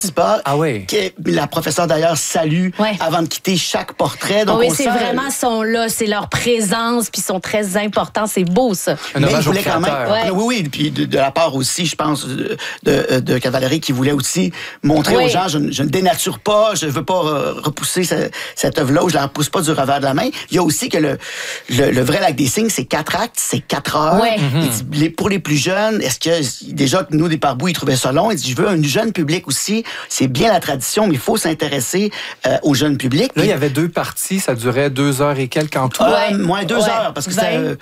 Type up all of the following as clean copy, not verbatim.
pas. Ah oui. La professeure d'ailleurs salue avant de quitter chaque portrait. Donc oui, c'est vraiment sont là, c'est leur présence, puis ils sont très importants. C'est beau, ça. Un hommage au créateur. Oui, puis de la part aussi, je pense, de Cavalerie qui voulait aussi montrer aux gens, je ne dénature pas, je ne veux pas repousser cette œuvre-là, je ne la repousse pas du revers de la main. Il y a aussi que le vrai Lac des Cygnes, c'est 4 actes, c'est 4 heures. Ouais. Il dit, pour les plus jeunes, est-ce que déjà que nous, des Parbous, ils trouvaient ça long? Il dit, je veux un jeune public aussi. C'est bien la tradition, mais il faut s'intéresser au jeune public. Là, il y avait 2 parties, ça durait 2 heures et quelques en tout. Moins 2 heures, parce que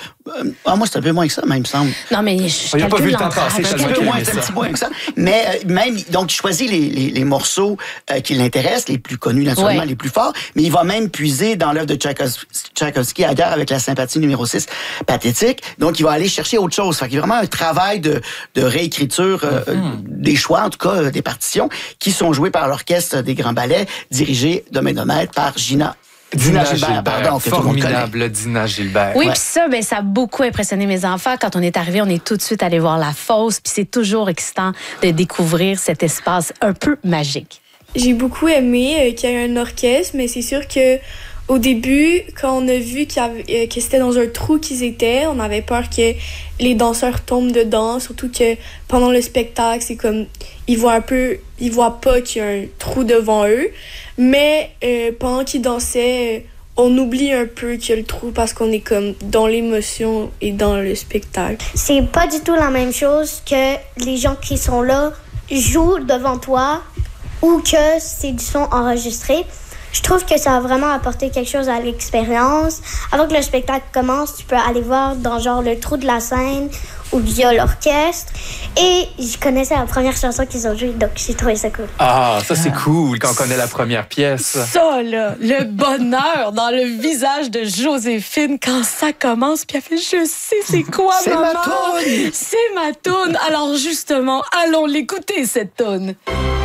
moi, c'est un peu moins que ça, même, il me semble. Non, mais il n'a pas vu le temps passer, un petit peu moins que ça. Mais même, donc, il choisit les morceaux qui l'intéressent, les plus connus, naturellement, les plus forts, mais il va même puiser dans l'œuvre de Tchaïkovski, à guerre avec la sympathie numéro 6, pathétique. Donc, il va aller chercher autre chose. Fait qu'il y a vraiment un travail de réécriture des choix, en tout cas, des partitions, qui sont joués par l'Orchestre des Grands Ballets, dirigé de main de maître par Dina Gilbert, pardon, que formidable Dina Gilbert. Oui, puis ça a beaucoup impressionné mes enfants. Quand on est arrivé, on est tout de suite allé voir la fosse, puis c'est toujours excitant de découvrir cet espace un peu magique. J'ai beaucoup aimé qu'il y ait un orchestre, mais c'est sûr que au début, quand on a vu que c'était dans un trou qu'ils étaient, on avait peur que les danseurs tombent dedans, surtout que pendant le spectacle, c'est comme ils voient pas qu'il y a un trou devant eux, mais pendant qu'ils dansaient, on oublie un peu qu'il y a le trou parce qu'on est comme dans l'émotion et dans le spectacle. C'est pas du tout la même chose que les gens qui sont là jouent devant toi ou que c'est du son enregistré. Je trouve que ça a vraiment apporté quelque chose à l'expérience. Avant que le spectacle commence, tu peux aller voir dans genre le trou de la scène où il y a l'orchestre. Et je connaissais la première chanson qu'ils ont jouée, donc j'ai trouvé ça cool. Ah, ça c'est cool quand on connaît la première pièce. Ça, là, le bonheur dans le visage de Joséphine quand ça commence, puis elle fait « Je sais c'est quoi, c'est maman! Ma toune! C'est ma toune! » Alors justement, allons l'écouter, cette toune.